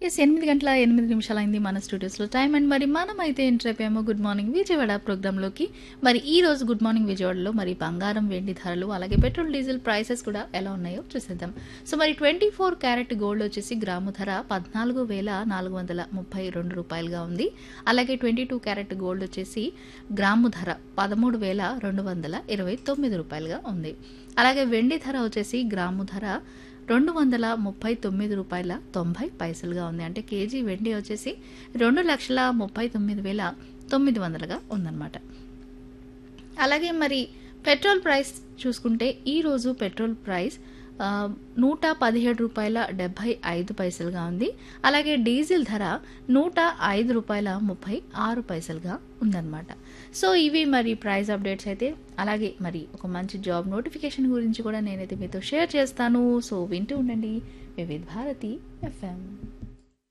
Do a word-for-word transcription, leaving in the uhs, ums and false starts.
Yes ఎనిమిది గంటల ఎనిమిది నిమిషాలైంది మన స్టూడియోస్లో టైం. అండ్ మరి మనం అయితే ఎంటర్ అయిపోయాము గుడ్ మార్నింగ్ విజయవాడ ప్రోగ్రాంలోకి. మరి ఈ రోజు గుడ్ మార్నింగ్ విజయవాడలో మరి బంగారం వెండి ధరలు అలాగే పెట్రోల్ డీజిల్ ప్రైసెస్ కూడా ఎలా ఉన్నాయో చూసేద్దాం. సో మరి ట్వంటీ ఫోర్ క్యారెట్ గోల్డ్ వచ్చేసి గ్రాము ధర పద్నాలుగు వేల నాలుగు వందల ముప్పై రెండు రూపాయలుగా ఉంది. అలాగే ట్వంటీ టూ క్యారెట్ గోల్డ్ వచ్చేసి గ్రాము ధర పదమూడు వేల రెండు వందల ఇరవై తొమ్మిది రూపాయలుగా ఉంది. అలాగే వెండి ధర వచ్చేసి గ్రాము ధర రెండు వందల ముప్పై తొమ్మిది రూపాయల తొంభై పైసలుగా ఉంది. అంటే కేజీ వెండి వచ్చేసి రెండు లక్షల ముప్పై తొమ్మిది వేల తొమ్మిది వందలుగా ఉందన్నమాట. అలాగే మరి పెట్రోల్ ప్రైస్ చూసుకుంటే ఈరోజు పెట్రోల్ ప్రైస్ ఆ, నూట పదిహేడు రూపాయల డెబ్బై ఐదు పైసలుగా ఉంది. అలాగే డీజిల్ ధర నూట ఐదు రూపాయల ముప్పై ఆరు పైసలుగా ఉందన్నమాట. సో ఇవి మరి ప్రైస్ అప్డేట్స్ అయితే. అలాగే మరి ఒక మంచి జాబ్ నోటిఫికేషన్ గురించి కూడా నేనైతే మీతో షేర్ చేస్తాను. సో వింటూ ఉండండి వివిధ భారతి ఎఫ్ఎం.